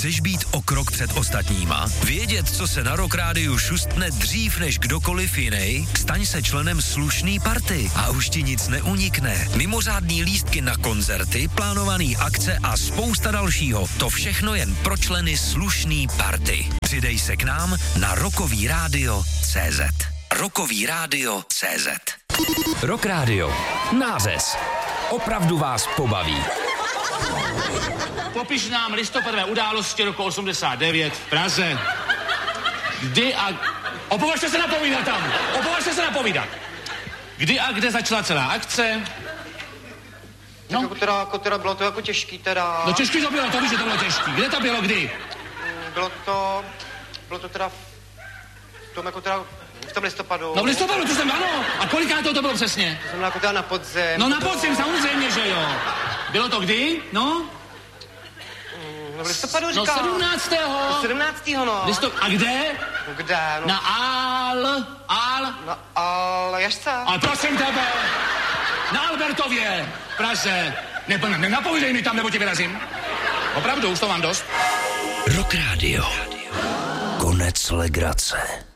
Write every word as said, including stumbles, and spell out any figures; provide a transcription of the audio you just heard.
Chceš být o krok před ostatníma? Vědět, co se na Rock Rádiu šustne dřív než kdokoliv jiný? Staň se členem slušný party a už ti nic neunikne. Mimořádný lístky na koncerty, plánovaný akce a spousta dalšího. To všechno jen pro členy slušný party. Přidej se k nám na rockový rádio tečka cé zet. rockový rádio tečka cé zet. Rock Radio. Nářez. Opravdu vás pobaví. Popiš nám listopadové události roku osmdesát devět v Praze. Kdy a... Opovažte se napovídat tam! Opovažte se napovídat! Kdy a kde začala celá akce? No. Jako teda, jako teda bylo to jako těžký teda. No těžký to bylo, to víš, že to bylo těžký. Kde to bylo, kdy? Bylo to... Bylo to teda... V tom jako teda... V tom listopadu. No v listopadu, to jsem, ano. A koliká to, to bylo přesně? To znamená jako teda na podzim. No na podzim, samozřejmě, že jo. Bylo to kdy? No? No v listopadu říkám. No sedmnáctého. No sedmnáctého, no. Listop... A kde? No kde? No. Na Al... Al... Na Aljašce. Ale prosím tebe. Na Albertově. V Praze. Ne, ne, nenapovídej mi tam, nebo tě vyrazím. Opravdu, už to mám dost. Rock Radio. Konec legrace.